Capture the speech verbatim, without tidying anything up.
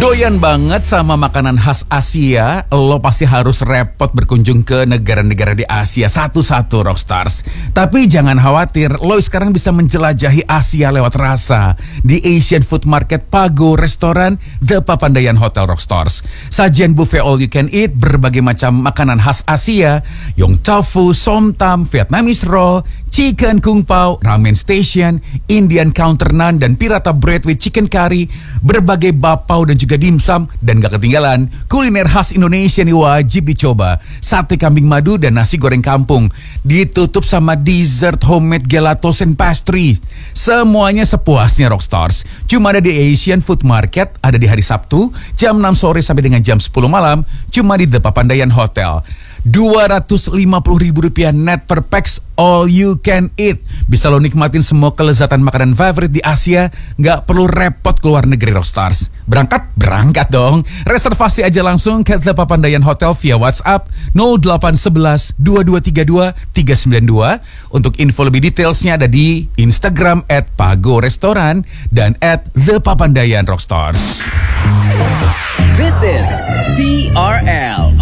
Doyan banget sama makanan khas Asia? Lo pasti harus repot berkunjung ke negara-negara di Asia satu-satu, Rockstars. Tapi jangan khawatir, lo sekarang bisa menjelajahi Asia lewat rasa di Asian Food Market Pago Restoran The Papandayan Hotel, Rockstars. Sajian buffet all you can eat, berbagai macam makanan khas Asia, Yong tofu, som tam, Vietnamese roll, chicken kung pao, ramen station, Indian counter naan, dan pirata bread with chicken curry, berbagai bapau dan juga dimsum, dan gak ketinggalan kuliner khas Indonesia nih wajib dicoba, sate kambing madu dan nasi goreng kampung, ditutup sama dessert homemade gelatos and pastry. Semuanya sepuasnya, Rockstars. Cuma ada di Asian Food Market, ada di hari Sabtu jam enam sore sampai dengan jam sepuluh malam, cuma di The Papandayan Hotel. dua ratus lima puluh ribu rupiah net per pax, all you can eat. Bisa lo nikmatin semua kelezatan makanan favorit di Asia, gak perlu repot keluar negeri, Rockstars. Berangkat? Berangkat dong. Reservasi aja langsung ke The Papandayan Hotel via WhatsApp nol delapan satu satu dua dua tiga dua tiga sembilan dua. Untuk info lebih detailsnya ada di Instagram at Pago Restoran dan at The Papandayan, Rockstars. This is T R L